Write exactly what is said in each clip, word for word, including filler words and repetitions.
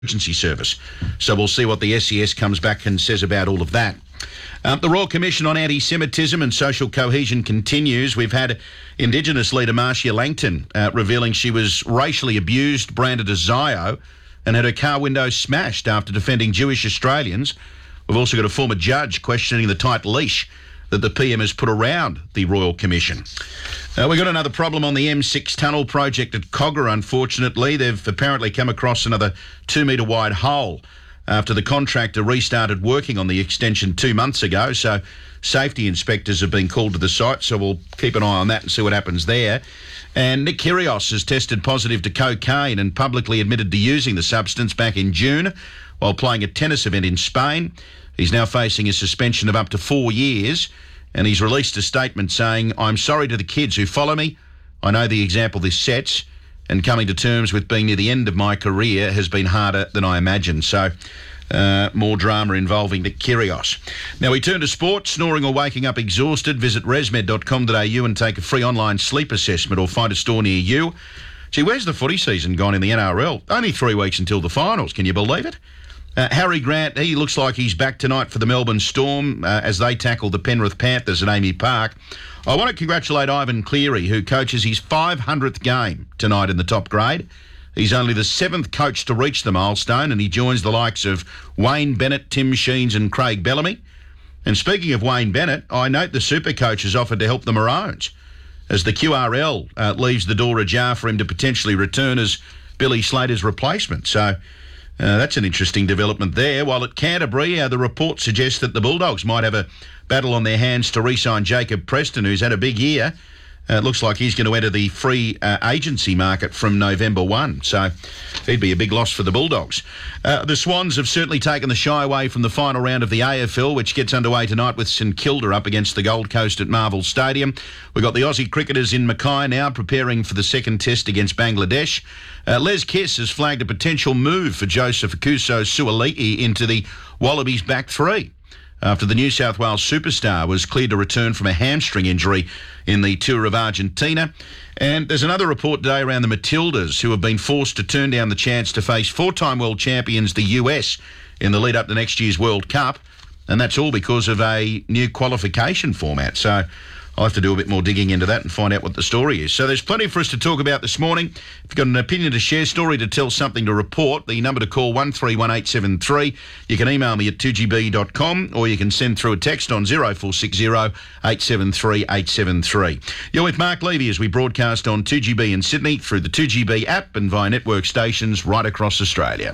emergency service. So we'll see what the S E S comes back and says about all of that. Um, the Royal Commission on Anti-Semitism and Social Cohesion continues. We've had Indigenous leader Marcia Langton uh, revealing she was racially abused, branded as Zio, and had her car window smashed after defending Jewish Australians. We've also got a former judge questioning the tight leash that the P M has put around the Royal Commission. Uh, we've got another problem on the M six tunnel project at Kogarah, unfortunately. They've apparently come across another two-metre wide hole after the contractor restarted working on the extension two months ago. So safety inspectors have been called to the site, so we'll keep an eye on that and see what happens there. And Nick Kyrgios has tested positive to cocaine and publicly admitted to using the substance back in June while playing a tennis event in Spain. He's now facing a suspension of up to four years, and he's released a statement saying, "I'm sorry to the kids who follow me. I know the example this sets, and coming to terms with being near the end of my career has been harder than I imagined." So uh, more drama involving Nick Kyrgios. Now we turn to sport. Snoring or waking up exhausted? Visit resmed dot com dot a u and take a free online sleep assessment or find a store near you. Gee, where's the footy season gone in the N R L? Only three weeks until the finals. Can you believe it? Uh, Harry Grant, he looks like he's back tonight for the Melbourne Storm uh, as they tackle the Penrith Panthers at Amy Park. I want to congratulate Ivan Cleary, who coaches his five hundredth game tonight in the top grade. He's only the seventh coach to reach the milestone, and he joins the likes of Wayne Bennett, Tim Sheens and Craig Bellamy. And speaking of Wayne Bennett, I note the super coach has offered to help the Maroons as the Q R L uh, leaves the door ajar for him to potentially return as Billy Slater's replacement. So Uh, that's an interesting development there. While at Canterbury, uh, the report suggests that the Bulldogs might have a battle on their hands to re-sign Jacob Preston, who's had a big year. Uh, it looks like he's going to enter the free uh, agency market from November first. So he'd be a big loss for the Bulldogs. Uh, the Swans have certainly taken the shy away from the final round of the A F L, which gets underway tonight with St Kilda up against the Gold Coast at Marvel Stadium. We've got the Aussie cricketers in Mackay now preparing for the second test against Bangladesh. Uh, Les Kiss has flagged a potential move for Joseph Akuso Suaalii into the Wallabies back three after the New South Wales superstar was cleared to return from a hamstring injury in the Tour of Argentina. And there's another report today around the Matildas, who have been forced to turn down the chance to face four-time world champions, the U S, in the lead-up to next year's World Cup. And that's all because of a new qualification format. So I'll have to do a bit more digging into that and find out what the story is. So there's plenty for us to talk about this morning. If you've got an opinion to share, story to tell, something to report, the number to call one three one eight seven three. You can email me at two g b dot com or you can send through a text on zero four six zero eight seven three eight seven three. You're with Mark Levy as we broadcast on two G B in Sydney through the two G B app and via network stations right across Australia.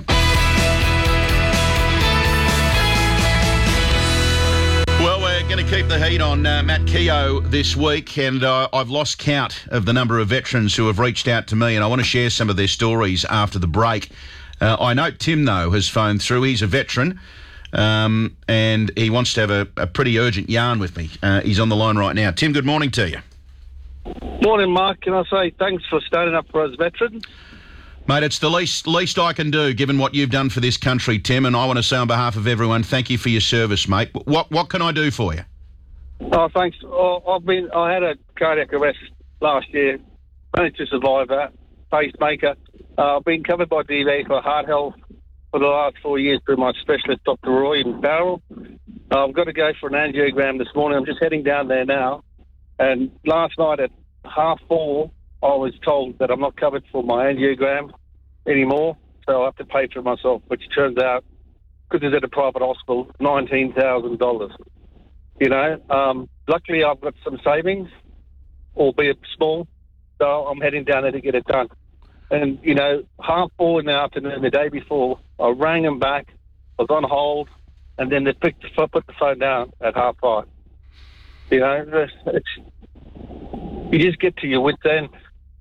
Going to keep the heat on uh, Matt Keogh this week, and uh, I've lost count of the number of veterans who have reached out to me, and I want to share some of their stories after the break. Uh, I know Tim, though, has phoned through. He's a veteran, um, and he wants to have a, a pretty urgent yarn with me. Uh, he's on the line right now. Tim, good morning to you. Morning, Mark. Can I say thanks for standing up for us veterans? Mate, it's the least least I can do, given what you've done for this country, Tim, and I want to say on behalf of everyone, thank you for your service, mate. What what can I do for you? Oh, thanks. Oh, I've been. I had a cardiac arrest last year. Managed to survive that. Pacemaker. Uh, I've been covered by D V for heart health for the last four years through my specialist, Doctor Roy in Barrel. Uh, I've got to go for an angiogram this morning. I'm just heading down there now. And last night at half four, I was told that I'm not covered for my angiogram anymore, so I have to pay for it myself, which turns out, because it's at a private hospital, nineteen thousand dollars. You know, um, luckily I've got some savings, albeit small, so I'm heading down there to get it done. And, you know, half four in the afternoon, the day before, I rang them back, I was on hold, and then they picked the, put the phone down at half five. You know, it's, it's, you just get to your wit's end.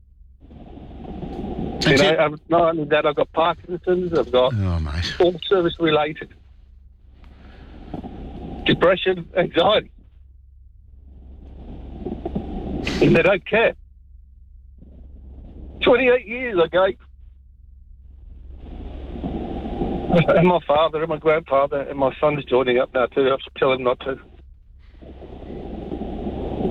You know, I've, not only that, I've got Parkinson's, I've got oh, mate. all service-related. Depression, anxiety. And they don't care. twenty-eight years I gave. And my father and my grandfather and my son's joining up now too. I have to tell him not to.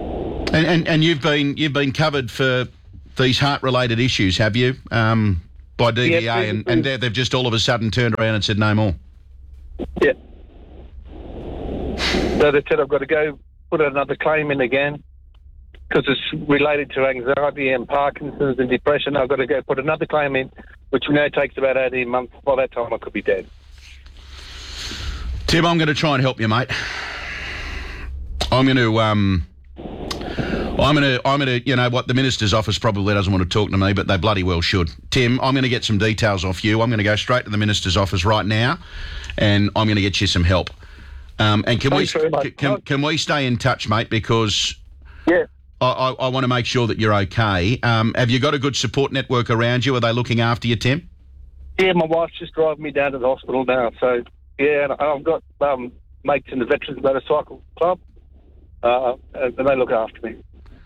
And, and, and you've been you've been covered for these heart-related issues, have you? Um, by D V A, Yeah, and, and they've just all of a sudden turned around and said no more. Yeah. So they said I've got to go put another claim in again because it's related to anxiety and Parkinson's and depression. I've got to go put another claim in, which now takes about eighteen months. By that time, I could be dead. Tim, I'm going to try and help you, mate. I'm going to, um, I'm going to, I'm going to, you know what, the Minister's office probably doesn't want to talk to me, but they bloody well should. Tim, I'm going to get some details off you. I'm going to go straight to the Minister's office right now, and I'm going to get you some help. Um, and can Thanks we very much. can, can we stay in touch, mate? Because Yeah. I, I, I want to make sure that you're okay. Um, have you got a good support network around you? Are they looking after you, Tim? Yeah, my wife's just driving me down to the hospital now. So, yeah, and I've got um, mates in the Veterans Motorcycle Club, uh, and they look after me.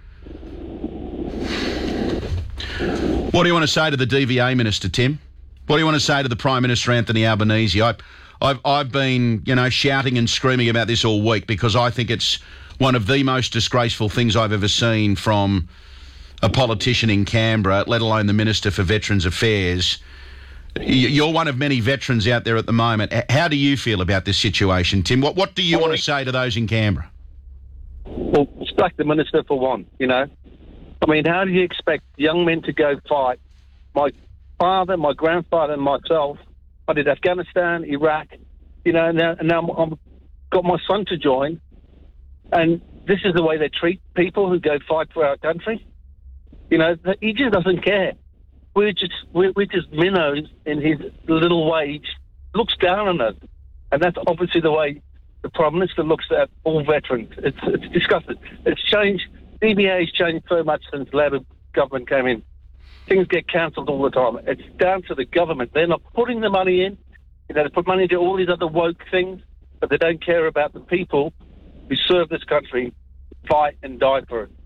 What do you want to say to the D V A Minister, Tim? What do you want to say to the Prime Minister, Anthony Albanese? I, I've, I've been, you know, shouting and screaming about this all week because I think it's one of the most disgraceful things I've ever seen from a politician in Canberra, let alone the Minister for Veterans Affairs. You're one of many veterans out there at the moment. How do you feel about this situation, Tim? What What do you want to say to those in Canberra? Well, strike the Minister for one, you know. I mean, how do you expect young men to go fight? My father, my grandfather and myself, I did Afghanistan, Iraq, you know, and now, and now I've got my son to join. And this is the way they treat people who go fight for our country. You know, he just doesn't care. We're just we're, we're just minnows in his little wage, looks down on us. And that's obviously the way the Prime Minister looks at all veterans. It's it's disgusting. It's changed. D V A has changed so much since the Labor government came in. Things get cancelled all the time. It's down to the government. They're not putting the money in. You know, they put money into all these other woke things, but they don't care about the people who serve this country, fight and die for it.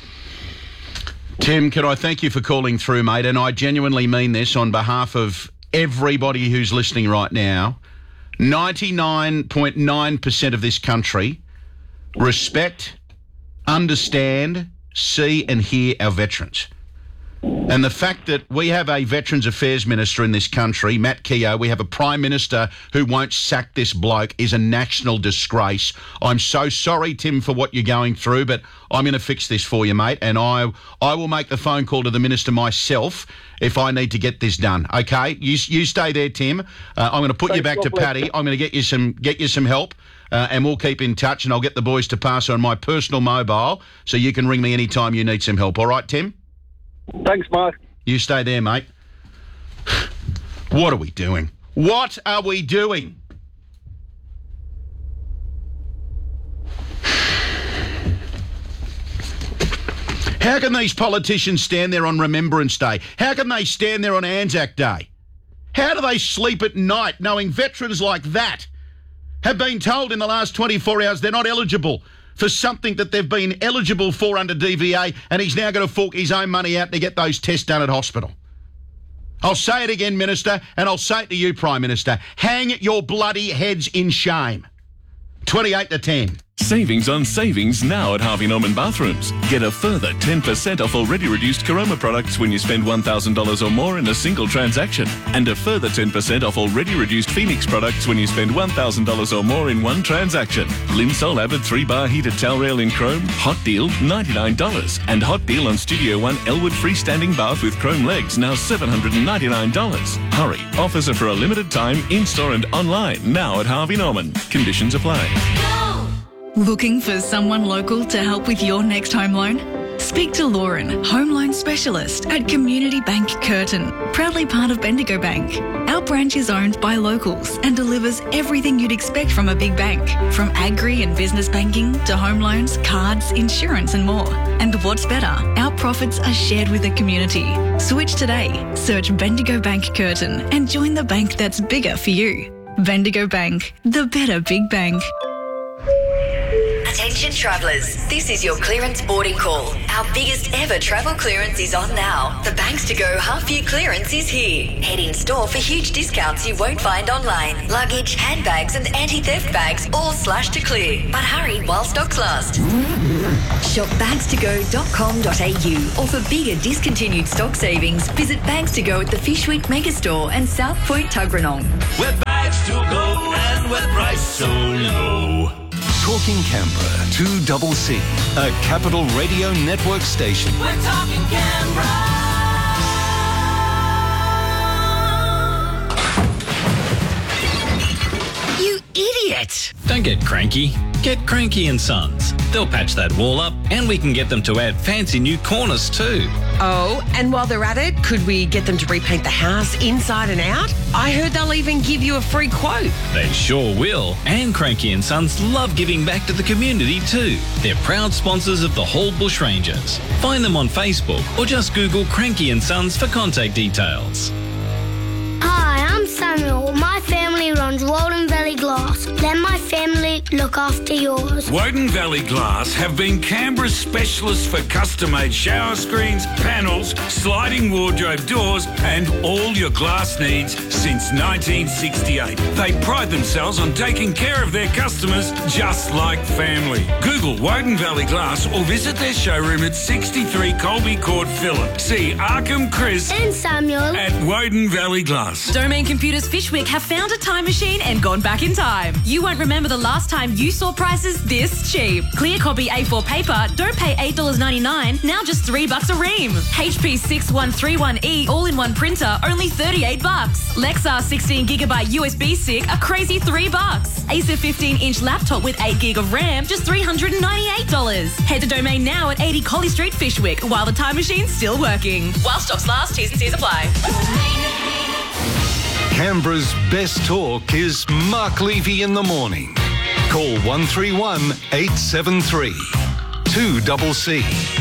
Tim, can I thank you for calling through, mate? And I genuinely mean this on behalf of everybody who's listening right now. ninety-nine point nine percent of this country respect, understand, see and hear our veterans. And the fact that we have a Veterans Affairs Minister in this country, Matt Keogh, we have a Prime Minister who won't sack this bloke is a national disgrace. I'm so sorry, Tim, for what you're going through, but I'm going to fix this for you, mate, and I I will make the phone call to the Minister myself if I need to get this done, okay? You you stay there, Tim. Uh, I'm going to put Thanks, you back to Paddy. I'm going to get you some get you some help, uh, and we'll keep in touch, and I'll get the boys to pass on my personal mobile so you can ring me anytime you need some help. All right, Tim? Thanks, Mark. You stay there, mate. What are we doing? What are we doing? How can these politicians stand there on Remembrance Day? How can they stand there on Anzac Day? How do they sleep at night knowing veterans like that have been told in the last twenty-four hours they're not eligible for something that they've been eligible for under D V A, and he's now going to fork his own money out to get those tests done at hospital? I'll say it again, Minister, and I'll say it to you, Prime Minister. Hang your bloody heads in shame. twenty-eight to ten. Savings on savings now at Harvey Norman Bathrooms. Get a further ten percent off already reduced Caroma products when you spend one thousand dollars or more in a single transaction. And a further ten percent off already reduced Phoenix products when you spend one thousand dollars or more in one transaction. Linsol Avid three bar heated towel rail in chrome, hot deal ninety-nine dollars. And hot deal on Studio One Elwood freestanding bath with chrome legs, now seven hundred ninety-nine dollars. Hurry, offers are for a limited time, in-store and online, now at Harvey Norman. Conditions apply. Looking for someone local to help with your next home loan? Speak to Lauren, home loan specialist at Community Bank Curtin, proudly part of Bendigo Bank. Our branch is owned by locals and delivers everything you'd expect from a big bank, from agri and business banking to home loans, cards, insurance and more. And what's better, our profits are shared with the community. Switch today, search Bendigo Bank Curtin and join the bank that's bigger for you. Bendigo Bank, the better big bank. Attention travellers, this is your clearance boarding call. Our biggest ever travel clearance is on now. The Banks to Go half year clearance is here. Head in store for huge discounts you won't find online. Luggage, handbags and anti-theft bags all slashed to clear. But hurry while stocks last. Shop bags to go dot com dot a u, or for bigger discontinued stock savings, visit Bags to Go at the Fishwick Megastore and South Point Tuggeranong. Where bags to go and where price so low. Talking Canberra, two double C, a Capital Radio Network station. We're talking Canberra. You idiot! Don't get cranky. Get Cranky and Sons. They'll patch that wall up, and we can get them to add fancy new corners too. Oh, and while they're at it, could we get them to repaint the house inside and out? I heard they'll even give you a free quote. They sure will. And Cranky and Sons love giving back to the community too. They're proud sponsors of the Hall Bushrangers. Find them on Facebook or just Google Cranky and Sons for contact details. Hi, I'm Samuel. My family runs Walden Valley Glass. Let my family look after yours. Woden Valley Glass have been Canberra's specialists for custom-made shower screens, panels, sliding wardrobe doors and all your glass needs since nineteen sixty-eight. They pride themselves on taking care of their customers just like family. Google Woden Valley Glass or visit their showroom at sixty-three Colby Court, Phillip. See Arkham, Chris And Samuel at Woden Valley Glass. Domain Computers Fishwick have found a time machine and gone back in time. You won't remember the last time you saw prices this cheap. Clear copy A four paper, don't pay eight dollars ninety-nine, now just three bucks a ream. H P six one three one E all-in-one printer, only thirty-eight bucks. Lexar sixteen gigabyte U S B stick, a crazy three bucks. Acer fifteen inch laptop with eight gig of RAM, just three hundred ninety-eight dollars. Head to Domain now at eighty Collie Street, Fishwick, while the time machine's still working. While stocks last, T's and C's apply. Canberra's best talk is Mark Levy in the morning. Call one three one, eight seven three, two double C.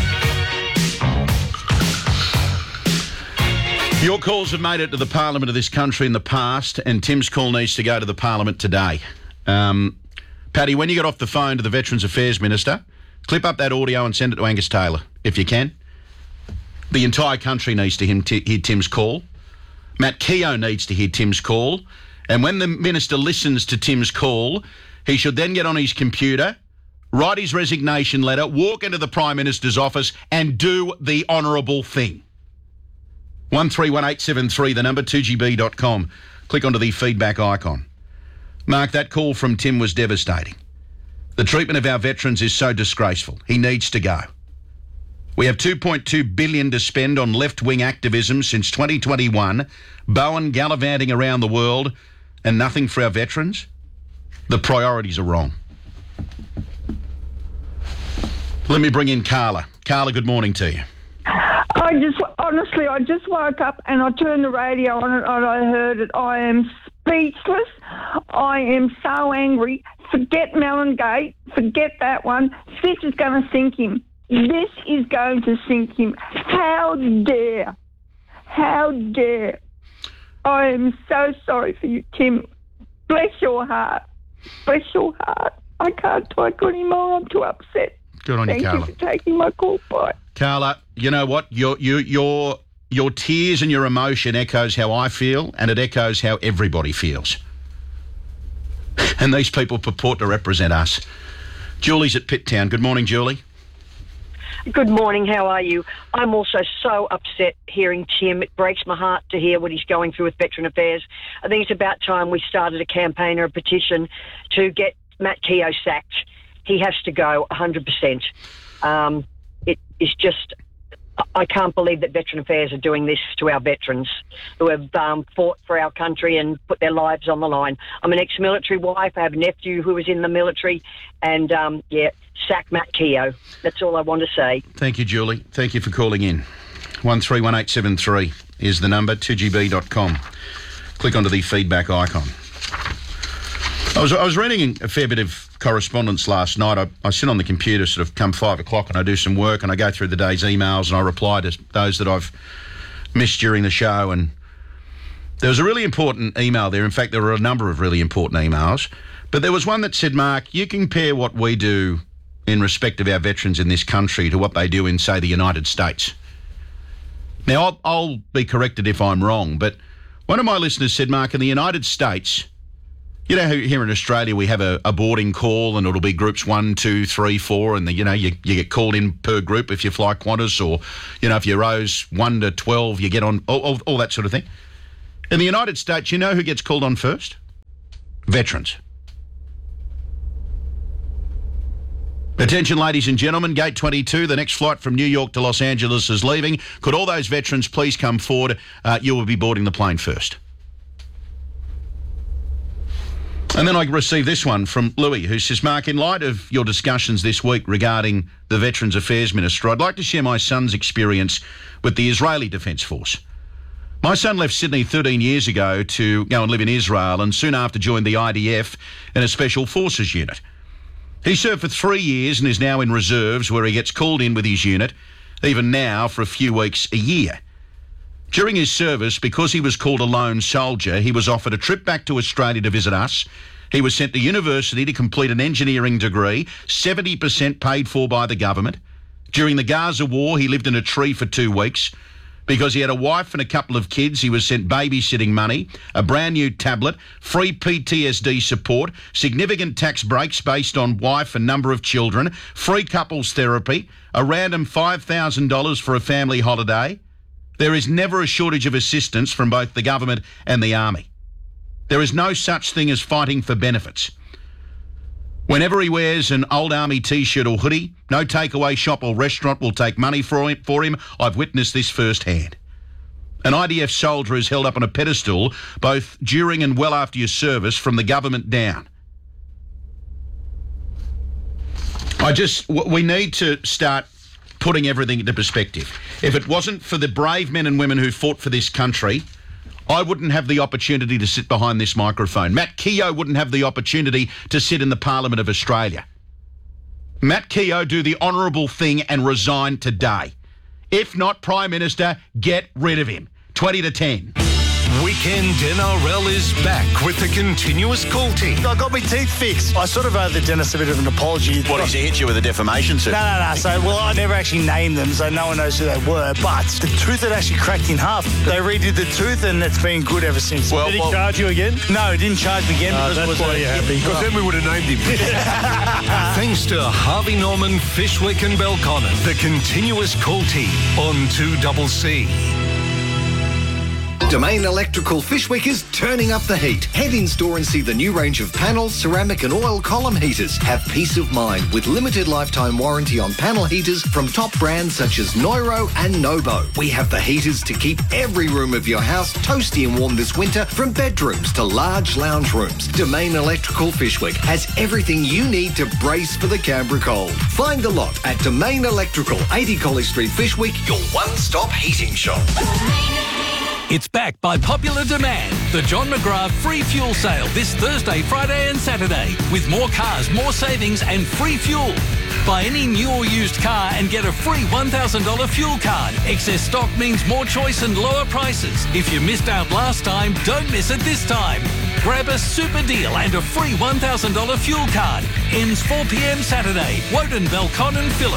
Your calls have made it to the Parliament of this country in the past, and Tim's call needs to go to the Parliament today. Um, Paddy, when you get off the phone to the Veterans Affairs Minister, clip up that audio and send it to Angus Taylor, if you can. The entire country needs to hear Tim's call. Matt Keogh needs to hear Tim's call. And when the Minister listens to Tim's call, he should then get on his computer, write his resignation letter, walk into the Prime Minister's office and do the honourable thing. one three one eight seven three, the number, two g b dot com. Click onto the feedback icon. Mark, that call from Tim was devastating. The treatment of our veterans is so disgraceful. He needs to go. We have two point two billion dollars to spend on left-wing activism since twenty twenty-one, Bowen gallivanting around the world, and nothing for our veterans? The priorities are wrong. Let me bring in Carla. Carla, good morning to you. I just, honestly, I just woke up and I turned the radio on and I heard it. I am speechless. I am so angry. Forget Mellon Gate. Forget that one. This is going to sink him. This is going to sink him. How dare? How dare? I am so sorry for you, Tim. Bless your heart. Bless your heart. I can't talk anymore. I'm too upset. Good on you, Carla. Thank you for taking my call. Bye. Carla, you know what? Your, your, your, your tears and your emotion echoes how I feel, and it echoes how everybody feels. And these people purport to represent us. Julie's at Pitt Town. Good morning, Julie. Good morning, how are you? I'm also so upset hearing Tim. It breaks my heart to hear what he's going through with Veteran Affairs. I think it's about time we started a campaign or a petition to get Matt Keogh sacked. He has to go one hundred percent. Um, it is just, I can't believe that Veteran Affairs are doing this to our veterans who have um, fought for our country and put their lives on the line. I'm an ex-military wife. I have a nephew who was in the military, and um, yeah, sack Matt Keogh. That's all I want to say. Thank you, Julie. Thank you for calling in. one three one eight seven three is the number, two g b dot com. Click onto the feedback icon. I was I was reading a fair bit of correspondence last night. I, I sit on the computer sort of come five o'clock and I do some work and I go through the day's emails and I reply to those that I've missed during the show. And there was a really important email there. In fact, there were a number of really important emails. But there was one that said, Mark, you compare what we do in respect of our veterans in this country to what they do in, say, the United States. Now, I'll, I'll be corrected if I'm wrong, but one of my listeners said, Mark, in the United States, You know, here in Australia, we have a, a boarding call and it'll be groups one, two, three, four, and, the, you know, you, you get called in per group if you fly Qantas or, you know, if you're rows one to twelve, you get on, all, all, all that sort of thing. In the United States, you know who gets called on first? Veterans. Attention, ladies and gentlemen, Gate twenty-two, the next flight from New York to Los Angeles is leaving. Could all those veterans please come forward? Uh, you will be boarding the plane first. And then I received this one from Louis, who says, Mark, in light of your discussions this week regarding the Veterans Affairs Minister, I'd like to share my son's experience with the Israeli Defence Force. My son left Sydney thirteen years ago to go and live in Israel and soon after joined the I D F in a Special Forces unit. He served for three years and is now in reserves where he gets called in with his unit, even now for a few weeks a year. During his service, because he was called a lone soldier, he was offered a trip back to Australia to visit us. He was sent to university to complete an engineering degree, seventy percent paid for by the government. During the Gaza war, he lived in a tree for two weeks. Because he had a wife and a couple of kids, he was sent babysitting money, a brand new tablet, free P T S D support, significant tax breaks based on wife and number of children, free couples therapy, a random five thousand dollars for a family holiday. There is never a shortage of assistance from both the government and the army. There is no such thing as fighting for benefits. Whenever he wears an old army T-shirt or hoodie, no takeaway shop or restaurant will take money for him. For him. I've witnessed this firsthand. An I D F soldier is held up on a pedestal both during and well after your service from the government down. I just, we need to start putting everything into perspective. If it wasn't for the brave men and women who fought for this country, I wouldn't have the opportunity to sit behind this microphone. Matt Keogh wouldn't have the opportunity to sit in the Parliament of Australia. Matt Keogh, do the honourable thing and resign today. If not, Prime Minister, get rid of him. twenty to ten. Weekend N R L is back with the continuous call team. I got my teeth fixed. I sort of owe the dentist a bit of an apology. What, does he hit you with a defamation suit? No, no, no. So, well, I never actually named them, so no one knows who they were. But the tooth had actually cracked in half. They redid the tooth, and it's been good ever since. Well, Did he well, charge you again? No, he didn't charge me again. Uh, because that's was why a, you're happy. Because then we would have named him. Thanks to Harvey Norman, Fishwick and Belconnen. The continuous call team on two C C. Domain Electrical Fishwick is turning up the heat. Head in store and see the new range of panels, ceramic and oil column heaters. Have peace of mind with limited lifetime warranty on panel heaters from top brands such as Neuro and Nobo. We have the heaters to keep every room of your house toasty and warm this winter, from bedrooms to large lounge rooms. Domain Electrical Fishwick has everything you need to brace for the Canberra cold. Find the lot at Domain Electrical, eighty College Street, Fishwick, your one-stop heating shop. It's back by popular demand. The John McGrath free fuel sale this Thursday, Friday and Saturday. With more cars, more savings and free fuel. Buy any new or used car and get a free one thousand dollars fuel card. Excess stock means more choice and lower prices. If you missed out last time, don't miss it this time. Grab a super deal and a free one thousand dollars fuel card. Ends four p.m. Saturday. Woden, Belconnen, Phillip.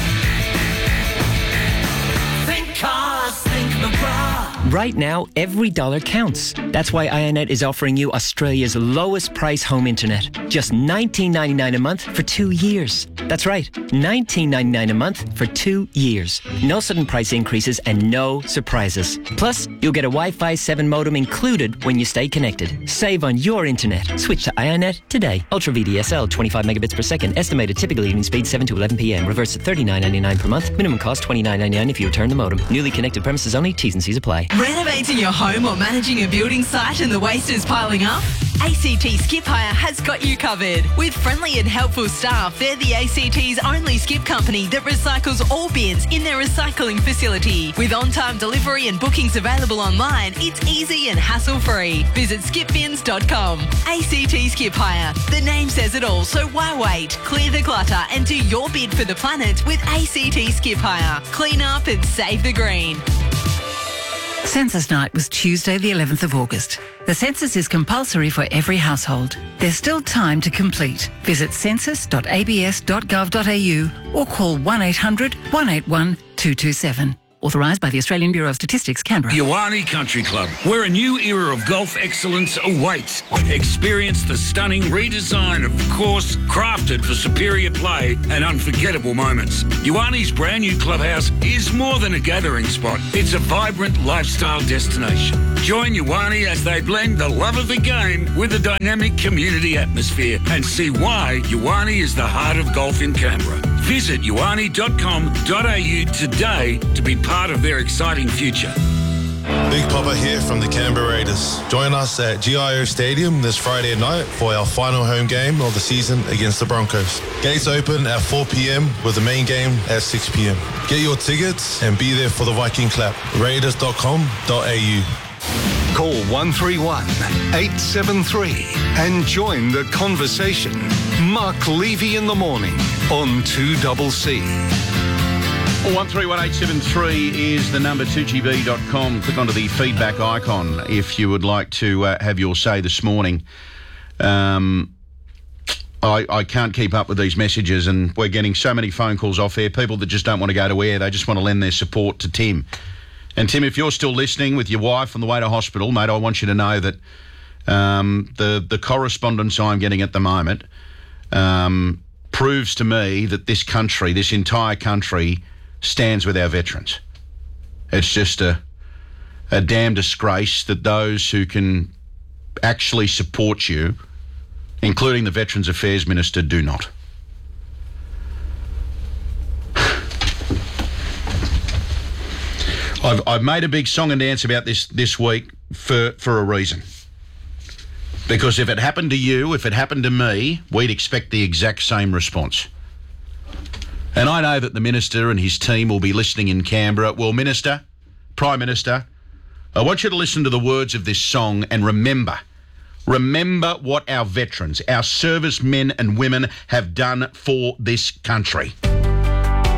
Think cars, think McGrath. Right now, every dollar counts. That's why Ionet is offering you Australia's lowest price home internet. Just nineteen ninety-nine a month for two years. That's right, nineteen ninety-nine a month for two years. No sudden price increases and no surprises. Plus, you'll get a Wi-Fi seven modem included when you stay connected. Save on your internet. Switch to Ionet today. Ultra V D S L, twenty-five megabits per second. Estimated typical evening speed seven to eleven p.m. Reverse at thirty-nine ninety-nine per month. Minimum cost twenty-nine ninety-nine if you return the modem. Newly connected premises only. T's and C's apply. Renovating your home or managing a building site and the waste is piling up? A C T Skip Hire has got you covered. With friendly and helpful staff, they're the A C T's only skip company that recycles all bins in their recycling facility. With on-time delivery and bookings available online, it's easy and hassle-free. Visit skip bins dot com. A C T Skip Hire. The name says it all, so why wait? Clear the clutter and do your bid for the planet with A C T Skip Hire. Clean up and save the green. Census night was Tuesday the eleventh of August. The census is compulsory for every household. There's still time to complete. Visit census dot a b s dot gov dot a u or call one eight hundred one eight one two two seven. Authorised by the Australian Bureau of Statistics, Canberra. Ioane Country Club, where a new era of golf excellence awaits. Experience the stunning redesign of the course, crafted for superior play and unforgettable moments. Ioane's brand new clubhouse is more than a gathering spot. It's a vibrant lifestyle destination. Join Ioane as they blend the love of the game with a dynamic community atmosphere and see why Ioane is the heart of golf in Canberra. Visit ioane dot com dot a u today to be part of their exciting future. Big Papa here from the Canberra Raiders. Join us at G I O Stadium this Friday night for our final home game of the season against the Broncos. Gates open at four p.m. with the main game at six p.m. Get your tickets and be there for the Viking Clap. raiders dot com dot a u. Call one three one, eight seven three and join the conversation. Mark Levy in the morning on two C C. one three one eight seven three is the number, two g b dot com. Click onto the feedback icon if you would like to uh, have your say this morning. Um, I, I can't keep up with these messages, and we're getting so many phone calls off air. People that just don't want to go to air, they just want to lend their support to Tim. And Tim, if you're still listening with your wife on the way to hospital, mate, I want you to know that um, the, the correspondence I'm getting at the moment um, proves to me that this country, this entire country, stands with our veterans. It's just a, a damn disgrace that those who can actually support you, including the Veterans Affairs Minister, do not. I've, I've made a big song and dance about this this week for, for a reason. Because if it happened to you, if it happened to me, we'd expect the exact same response. And I know that the Minister and his team will be listening in Canberra. Well, Minister, Prime Minister, I want you to listen to the words of this song and remember, remember what our veterans, our servicemen and women have done for this country.